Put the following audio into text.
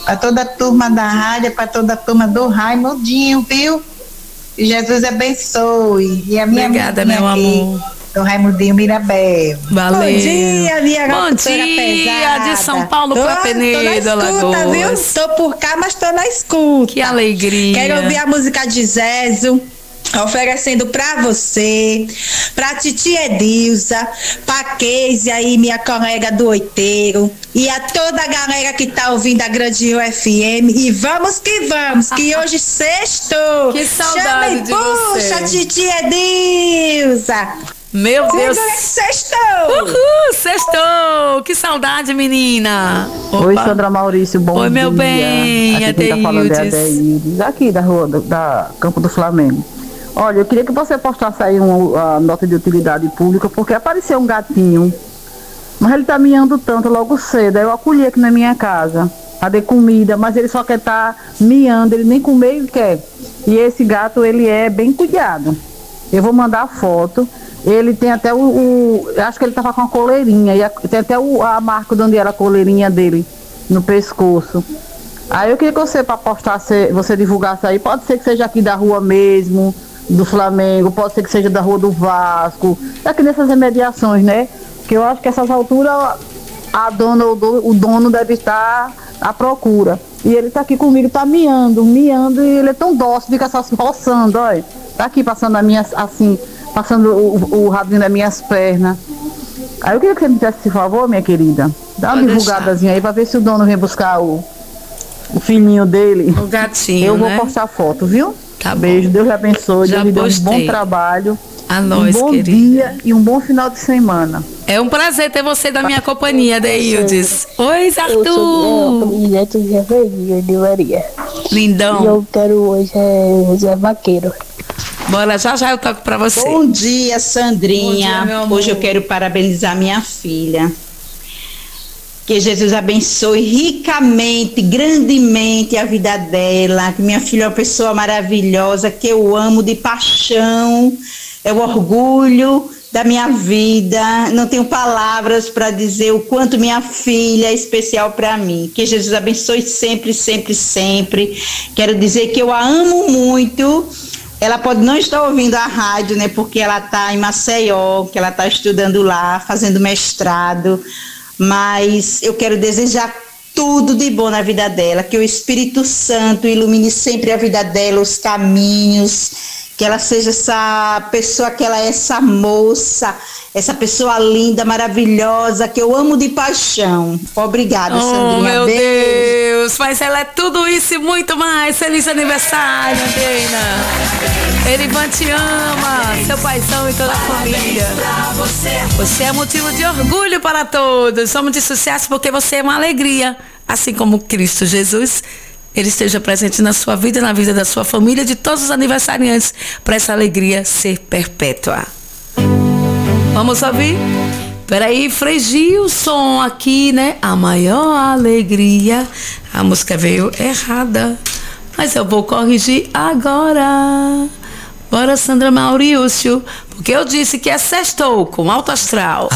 para toda a turma da rádio, para toda a turma do Raimundinho, viu? Que Jesus abençoe. E a minha obrigada, meu amor. Do Raimundinho Mirabel. Valeu. Bom dia, minha Bom dia, pesada. de São Paulo para Penedo, Alagoas. Viu? Tô por cá, mas tô na escuta. Que alegria. Quero ouvir a música de Zézio, oferecendo pra você, pra Titi Edilza, pra Keise aí, minha colega do Oiteiro, e a toda a galera que tá ouvindo a Grande Rio FM. E vamos, que hoje sextou. Que saudade de você. Puxa, Titi Edilza. Meu Deus. Sextou. Uhul, sextou. Que saudade, menina. Opa. Oi, Sandra Maurício, bom dia. Oi, meu bem, aqui quem tá falando é Adeildes, aqui da rua da Campo do Flamengo. Olha, eu queria que você postasse aí uma nota de utilidade pública, porque apareceu um gatinho, mas ele tá miando tanto logo cedo. Aí eu acolhi aqui na minha casa, pra dar comida, mas ele só quer tá miando, ele nem comer ele quer. E esse gato, ele é bem cuidado. Eu vou mandar a foto. Ele tem até acho que ele tava com uma coleirinha, e tem até a marca de onde era a coleirinha dele, no pescoço. Aí eu queria que você, para postar, você divulgasse aí, pode ser que seja aqui da rua mesmo, do Flamengo, pode ser que seja da rua do Vasco, aqui nessas imediações, né? Porque eu acho que essas alturas a dona ou o dono deve estar à procura. E ele tá aqui comigo, tá miando, e ele é tão dócil, fica só se roçando, olha. Tá aqui passando passando o rabinho das minhas pernas. Aí eu queria que você me fizesse esse favor, minha querida. Dá uma divulgadazinha aí pra ver se o dono vem buscar o filhinho dele. O gatinho, eu vou postar foto, viu? Tá beijo, bom. Deus lhe abençoe, Já Deus lhe dê um bom trabalho. A nós, um bom dia e um bom final de semana. É um prazer ter você da minha companhia, Adeildes. Oi, Arthur. Eu sou Neto de Maria. Lindão. E eu quero hoje Zé Vaqueiro. Bora, já eu toco pra você. Bom dia, Sandrinha. Bom dia, meu amor. Hoje eu quero parabenizar minha filha. Que Jesus abençoe ricamente, grandemente a vida dela. Que minha filha é uma pessoa maravilhosa, que eu amo de paixão. É o orgulho da minha vida. Não tenho palavras para dizer o quanto minha filha é especial para mim. Que Jesus abençoe sempre, sempre, sempre. Quero dizer que eu a amo muito. Ela pode não estar ouvindo a rádio, né? Porque ela está em Maceió, que ela está estudando lá, fazendo mestrado. Mas eu quero desejar tudo de bom na vida dela. Que o Espírito Santo ilumine sempre a vida dela, os caminhos. Que ela seja essa pessoa que ela é, essa moça, essa pessoa linda, maravilhosa, que eu amo de paixão. Obrigada, Sandrinha. Meu beijo. Deus, mas ela é tudo isso e muito mais. Feliz aniversário, Andreina. Erivan te ama, seu paizão e toda a família. Você é motivo de orgulho para todos. Somos de sucesso porque você é uma alegria. Assim como Cristo Jesus, Ele esteja presente na sua vida, na vida da sua família, de todos os aniversariantes, para essa alegria ser perpétua. Vamos ouvir? Peraí, Frei Gilson aqui, né? A maior alegria. A música veio errada, mas eu vou corrigir agora. Bora, Sandra Maurício, porque eu disse que é sextou com Alto Astral.